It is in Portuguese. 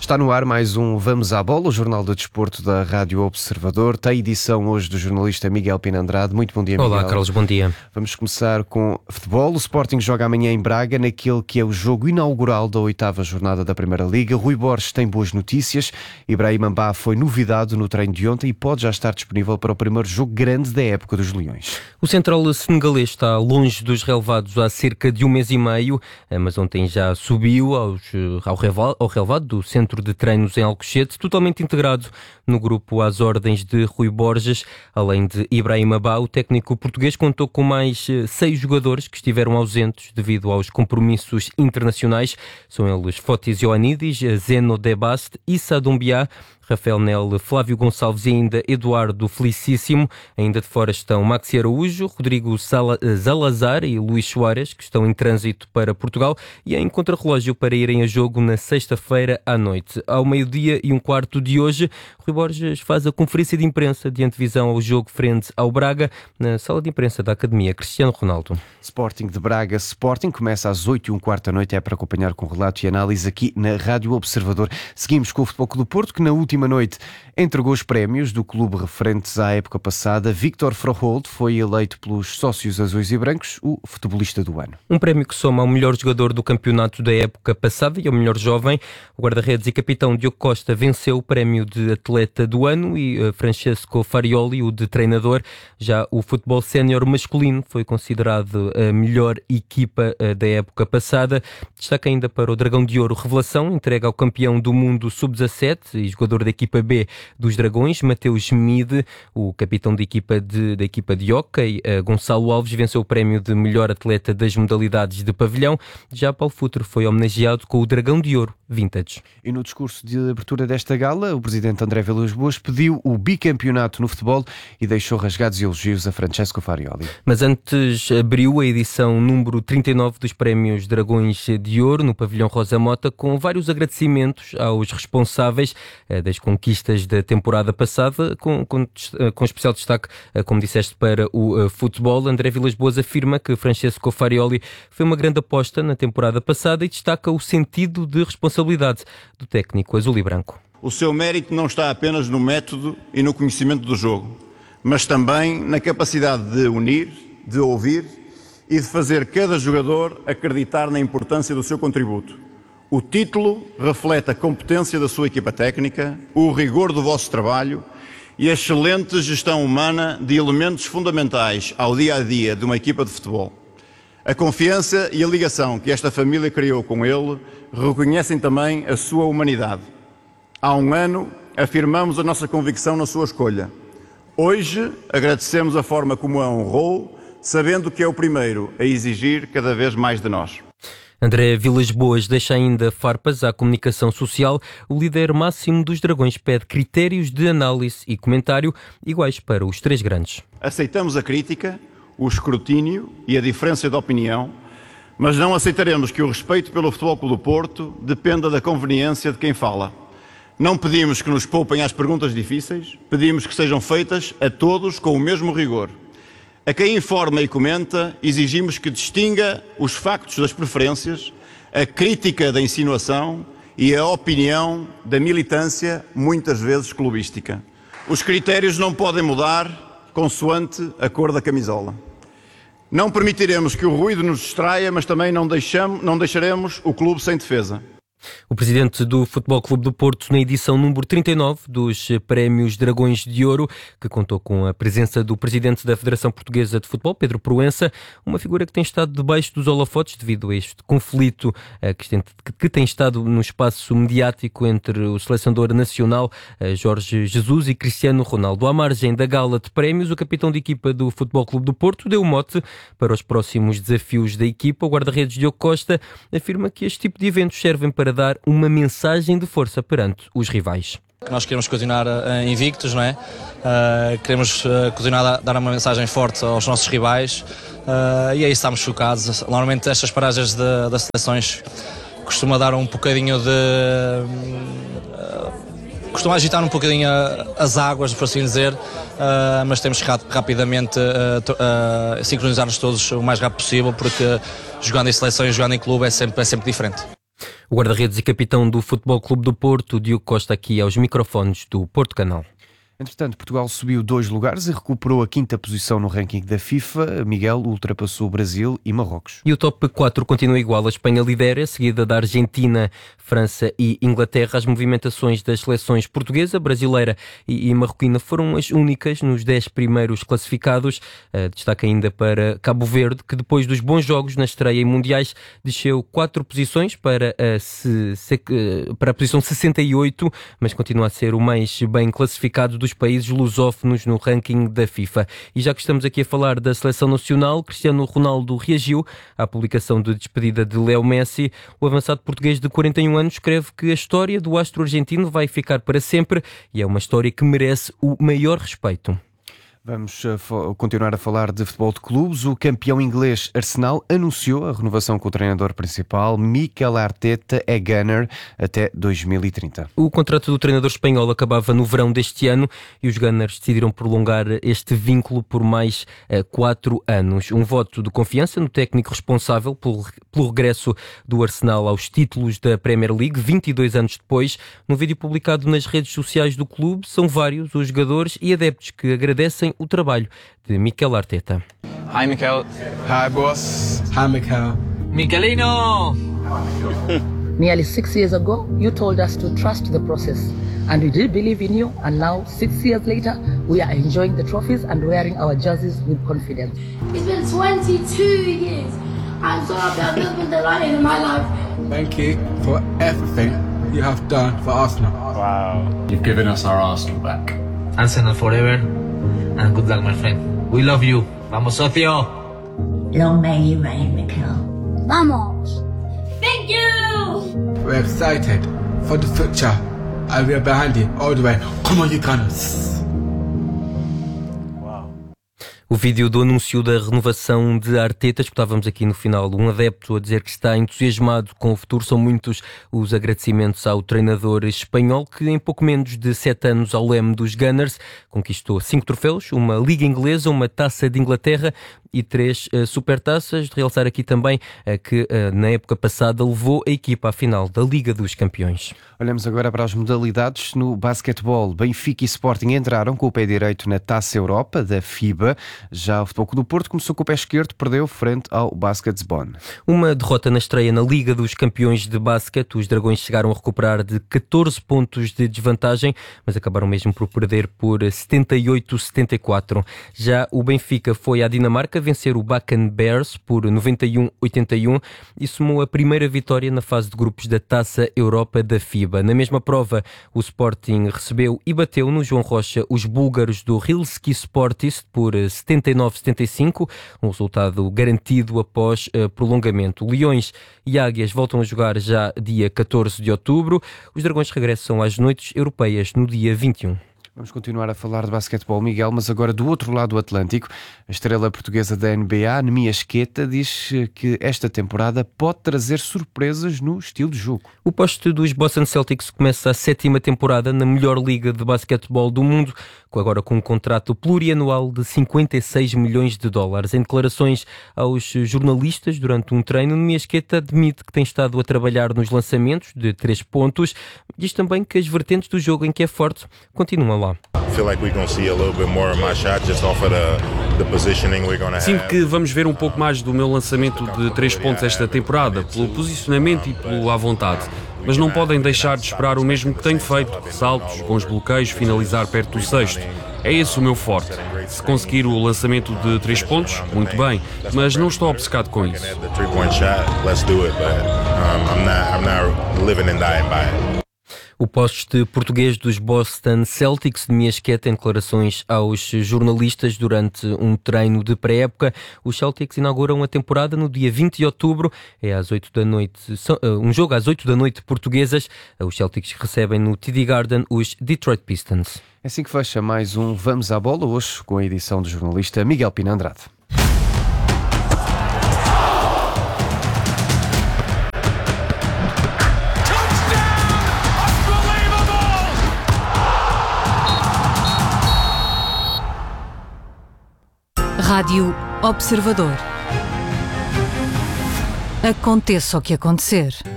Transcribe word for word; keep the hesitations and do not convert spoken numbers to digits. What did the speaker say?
Está no ar mais um Vamos à Bola, o jornal de desporto da Rádio Observador. Tem edição hoje do jornalista Miguel Pina Andrade. Muito bom dia, Miguel. Olá, Carlos, bom dia. Vamos começar com futebol. O Sporting joga amanhã em Braga, naquele que é o jogo inaugural da oitava jornada da Primeira Liga. Rui Borges tem boas notícias. Ibrahim Mbá foi novidade no treino de ontem e pode já estar disponível para o primeiro jogo grande da época dos Leões. O central senegalês está longe dos relevados há cerca de um mês e meio, mas ontem já subiu aos, ao, relevado, ao relevado do centro de treinos em Alcochete, totalmente integrado no grupo às ordens de Rui Borges. Além de Ibrahim Mbá, o técnico português contou com mais seis jogadores que estiveram ausentes devido aos compromissos internacionais. São eles Fotis Ioannidis, Zeno Debast, Issa Doumbia, Rafael Nel, Flávio Gonçalves e ainda Eduardo Felicíssimo. Ainda de fora estão Maxi Araújo, Rodrigo Zalazar e Luís Soares, que estão em trânsito para Portugal e em contrarrelógio para irem a jogo na sexta-feira à noite. Ao meio-dia e um quarto de hoje, Rui Borges faz a conferência de imprensa de antevisão ao jogo frente ao Braga, na sala de imprensa da Academia Cristiano Ronaldo. Sporting de Braga, Sporting, começa às oito e um quarto da noite, é para acompanhar com relato e análise aqui na Rádio Observador. Seguimos com o Futebol Clube do Porto, que na última noite entregou os prémios do clube referentes à época passada. Victor Froholt foi eleito pelos sócios azuis e brancos o futebolista do ano. Um prémio que soma ao melhor jogador do campeonato da época passada e ao melhor jovem. O guarda-redes e capitão Diogo Costa venceu o prémio de atleta do ano e uh, Francesco Farioli o de treinador. Já o futebol sénior masculino foi considerado a melhor equipa uh, da época passada. Destaca ainda para o Dragão de Ouro Revelação, entregue ao campeão do mundo sub dezassete e jogador da equipa B dos Dragões, Mateus Mide. O capitão da equipa de, da equipa de hóquei, uh, Gonçalo Alves, venceu o prémio de melhor atleta das modalidades de pavilhão. Já Paulo Futre foi homenageado com o Dragão de Ouro Vintage. E no discurso de abertura desta gala, o presidente André Vilas Boas pediu o bicampeonato no futebol e deixou rasgados elogios a Francesco Farioli. Mas antes abriu a edição número trinta e nove dos prémios Dragões de Ouro no pavilhão Rosa Mota, com vários agradecimentos aos responsáveis das conquistas da temporada passada, com, com, com especial destaque, como disseste, para o futebol. André Vilas Boas afirma que Francesco Farioli foi uma grande aposta na temporada passada e destaca o sentido de responsabilidade do técnico azul e branco. O seu mérito não está apenas no método e no conhecimento do jogo, mas também na capacidade de unir, de ouvir e de fazer cada jogador acreditar na importância do seu contributo. O título reflete a competência da sua equipa técnica, o rigor do vosso trabalho e a excelente gestão humana de elementos fundamentais ao dia-a-dia de uma equipa de futebol. A confiança e a ligação que esta família criou com ele reconhecem também a sua humanidade. Há um ano afirmamos a nossa convicção na sua escolha. Hoje agradecemos a forma como a honrou, sabendo que é o primeiro a exigir cada vez mais de nós. André Vilas Boas deixa ainda farpas à comunicação social. O líder máximo dos Dragões pede critérios de análise e comentário iguais para os três grandes. Aceitamos a crítica, o escrutínio e a diferença de opinião, mas não aceitaremos que o respeito pelo Futebol Clube do Porto dependa da conveniência de quem fala. Não pedimos que nos poupem às perguntas difíceis, pedimos que sejam feitas a todos com o mesmo rigor. A quem informa e comenta, exigimos que distinga os factos das preferências, a crítica da insinuação e a opinião da militância, muitas vezes clubística. Os critérios não podem mudar consoante a cor da camisola. Não permitiremos que o ruído nos distraia, mas também não, deixamos, não deixaremos o clube sem defesa. O presidente do Futebol Clube do Porto, na edição número trinta e nove dos prémios Dragões de Ouro, que contou com a presença do presidente da Federação Portuguesa de Futebol, Pedro Proença, uma figura que tem estado debaixo dos holofotes devido a este conflito que tem, que tem estado no espaço mediático entre o selecionador nacional Jorge Jesus e Cristiano Ronaldo. À margem da gala de prémios, o capitão de equipa do Futebol Clube do Porto deu mote para os próximos desafios da equipa. O guarda-redes Diogo Costa afirma que este tipo de eventos servem para dar uma mensagem de força perante os rivais. Nós queremos continuar uh, invictos, não é? Uh, queremos uh, continuar a dar uma mensagem forte aos nossos rivais uh, e aí estamos focados. Normalmente estas paragens de, das seleções costuma dar um bocadinho de... Uh, costuma agitar um bocadinho as águas, por assim dizer, uh, mas temos que rapidamente uh, uh, sincronizar-nos todos o mais rápido possível, porque jogando em seleções, jogando em clube é sempre, é sempre diferente. O guarda-redes e capitão do Futebol Clube do Porto, Diogo Costa, aqui aos microfones do Porto Canal. Entretanto, Portugal subiu dois lugares e recuperou a quinta posição no ranking da FIFA. Miguel ultrapassou o Brasil e Marrocos. E o top quatro continua igual. A Espanha lidera, seguida da Argentina, França e Inglaterra. As movimentações das seleções portuguesa, brasileira e, e marroquina foram as únicas nos dez primeiros classificados. Uh, destaque ainda para Cabo Verde, que depois dos bons jogos na estreia em mundiais, desceu quatro posições para a, se, se, para a posição sessenta e oito, mas continua a ser o mais bem classificado dos países lusófonos no ranking da FIFA. E já que estamos aqui a falar da seleção nacional, Cristiano Ronaldo reagiu à publicação de despedida de Leo Messi. O avançado português de quarenta e um anos escreve que a história do astro argentino vai ficar para sempre e é uma história que merece o maior respeito. Vamos uh, continuar a falar de futebol de clubes. O campeão inglês Arsenal anunciou a renovação com o treinador principal. Mikel Arteta é Gunner até dois mil e trinta. O contrato do treinador espanhol acabava no verão deste ano e os Gunners decidiram prolongar este vínculo por mais uh, quatro anos. Um voto de confiança no técnico responsável pelo, pelo regresso do Arsenal aos títulos da Premier League, vinte e dois anos depois. No vídeo publicado nas redes sociais do clube, são vários os jogadores e adeptos que agradecem o trabalho de Mikel Arteta. Hi, Mikel. Hi, boss. Hi, Mikel. Mikelino! Nearly six years ago, you told us to trust the process. And we did believe in you. And now, six years later, we are enjoying the trophies and wearing our jerseys with confidence. It's been twenty-two years. I'm so happy I've never been delighted in my life. Thank you for everything you have done for Arsenal. Wow. You've given us our Arsenal back. Arsenal forever. And good luck, my friend. We love you. Vamos, socio! Long may you reign, Mikel. Vamos! Thank you! We're excited for the future. And we're behind you all the way. Come on, you Gunners! O vídeo do anúncio da renovação de Arteta, escutávamos aqui no final um adepto a dizer que está entusiasmado com o futuro. São muitos os agradecimentos ao treinador espanhol que em pouco menos de sete anos ao leme dos Gunners conquistou cinco troféus, uma Liga Inglesa, uma Taça de Inglaterra e três uh, supertaças. De realçar aqui também uh, que uh, na época passada levou a equipa à final da Liga dos Campeões. Olhamos agora para as modalidades. No basquetebol, Benfica e Sporting entraram com o pé direito na Taça Europa da FIBA. Já o Futebol Clube do Porto começou com o pé esquerdo, perdeu frente ao Basketsball. Uma derrota na estreia na Liga dos Campeões de Basquete. Os Dragões chegaram a recuperar de catorze pontos de desvantagem, mas acabaram mesmo por perder por setenta e oito a setenta e quatro. Já o Benfica foi à Dinamarca vencer o Bakken Bears por noventa e um a oitenta e um e somou a primeira vitória na fase de grupos da Taça Europa da FIBA. Na mesma prova, o Sporting recebeu e bateu no João Rocha os búlgaros do Rilski Sportist por setenta e nove a setenta e cinco, um resultado garantido após uh, prolongamento. Leões e Águias voltam a jogar já dia catorze de outubro. Os Dragões regressam às noites europeias no dia vinte e um. Vamos continuar a falar de basquetebol, Miguel, mas agora do outro lado do Atlântico. A estrela portuguesa da N B A, Neemias Queta, diz que esta temporada pode trazer surpresas no estilo de jogo. O poste dos Boston Celtics começa a sétima temporada na melhor liga de basquetebol do mundo, agora com um contrato plurianual de cinquenta e seis milhões de dólares. Em declarações aos jornalistas durante um treino, Neemias Queta admite que tem estado a trabalhar nos lançamentos de três pontos. Diz também que as vertentes do jogo em que é forte continuam lá. Sinto que vamos ver um pouco mais do meu lançamento de três pontos esta temporada, pelo posicionamento e pelo à vontade. Mas não podem deixar de esperar o mesmo que tenho feito: saltos, bons bloqueios, finalizar perto do sexto. É esse o meu forte. Se conseguir o lançamento de três pontos, muito bem, mas não estou obcecado com isso. O poste português dos Boston Celtics, Neemias Queta, em declarações aos jornalistas durante um treino de pré-época. Os Celtics inauguram a temporada no dia vinte de outubro, é às oito da noite, um jogo às oito da noite portuguesas. Os Celtics recebem no T D Garden os Detroit Pistons. É assim que fecha mais um Vamos à Bola, hoje com a edição do jornalista Miguel Pina Andrade. Rádio Observador. Aconteça o que acontecer.